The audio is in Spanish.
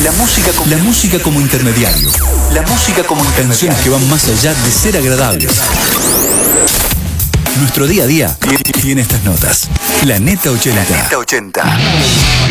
La música como intermediario. La música como canciones que van más allá de ser agradables. Nuestro día a día tiene estas notas. La Neta 80.